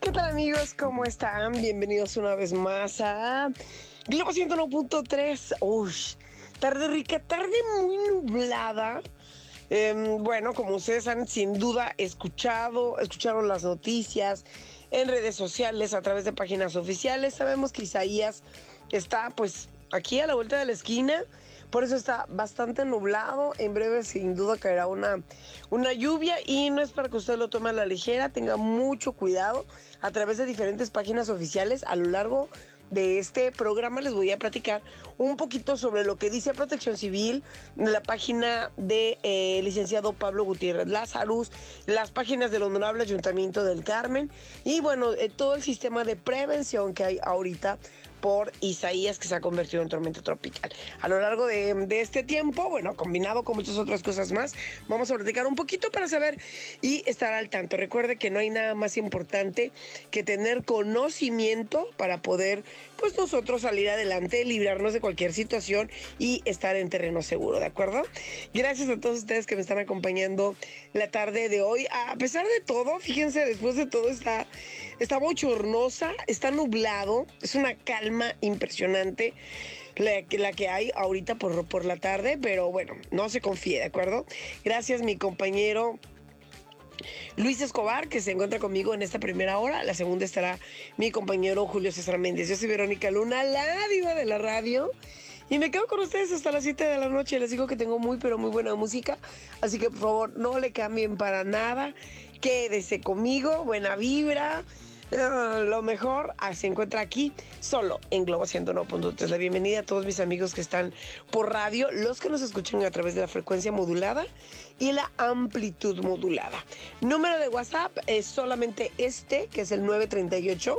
¿qué tal amigos? ¿Cómo están? Bienvenidos una vez más a Globo 101.3. Uy, tarde rica, tarde muy nublada. Bueno, como ustedes han sin duda escucharon las noticias en redes sociales, a través de páginas oficiales. Sabemos que Isaías está pues aquí a la vuelta de la esquina. Por eso está bastante nublado. En breve, sin duda, caerá una lluvia. Y no es para que usted lo tome a la ligera. Tenga mucho cuidado. A través de diferentes páginas oficiales a lo largo de este programa les voy a platicar un poquito sobre lo que dice Protección Civil, la página de licenciado Pablo Gutiérrez Lazarus, las páginas del Honorable Ayuntamiento del Carmen y bueno, todo el sistema de prevención que hay ahorita por Isaías, que se ha convertido en tormenta tropical. A lo largo de este tiempo, bueno, combinado con muchas otras cosas más, vamos a platicar un poquito para saber y estar al tanto. Recuerde que no hay nada más importante que tener conocimiento para poder, pues nosotros salir adelante, librarnos de cualquier situación y estar en terreno seguro, ¿de acuerdo? Gracias a todos ustedes que me están acompañando la tarde de hoy. A pesar de todo, fíjense, después de todo está bochornosa, está nublado, es una calma impresionante la que hay ahorita por la tarde, pero bueno, no se confíe, ¿de acuerdo? Gracias, mi compañero Luis Escobar, que se encuentra conmigo en esta primera hora. La segunda estará mi compañero Julio César Méndez. Yo soy Verónica Luna, la diva de la radio. Y me quedo con ustedes hasta las 7 de la noche. Les digo que tengo muy, pero muy buena música. Así que, por favor, no le cambien para nada. Quédese conmigo, buena vibra. Lo mejor se encuentra aquí, solo en Globo 101.3. La bienvenida a todos mis amigos que están por radio, los que nos escuchan a través de la frecuencia modulada y la amplitud modulada. Número de WhatsApp es solamente este, que es el 938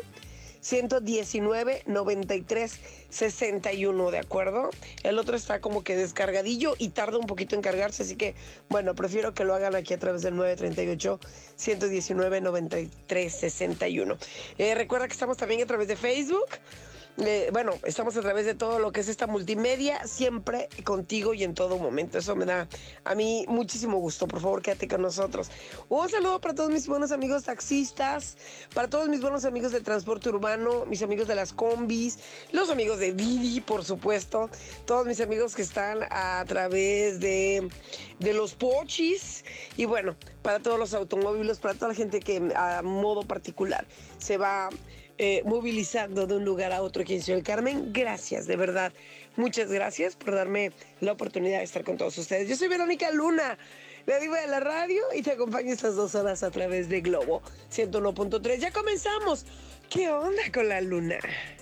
119 93 61, ¿de acuerdo? El otro está como que descargadillo y tarda un poquito en cargarse, así que bueno, prefiero que lo hagan aquí a través del 938 119 93 61. Recuerda que estamos también a través de Facebook. Bueno, estamos a través de todo lo que es esta multimedia, siempre contigo y en todo momento. Eso me da a mí muchísimo gusto. Por favor, quédate con nosotros. Un saludo para todos mis buenos amigos taxistas, para todos mis buenos amigos del transporte urbano, mis amigos de las combis, los amigos de Didi, por supuesto, todos mis amigos que están a través de los pochis y bueno, para todos los automóviles, para toda la gente que a modo particular se va movilizando de un lugar a otro aquí en Ciudad del Carmen. Gracias, de verdad. Muchas gracias por darme la oportunidad de estar con todos ustedes. Yo soy Verónica Luna, la diva de la radio, y te acompaño estas 2 horas a través de Globo 101.3. Ya comenzamos. ¿Qué onda con la luna?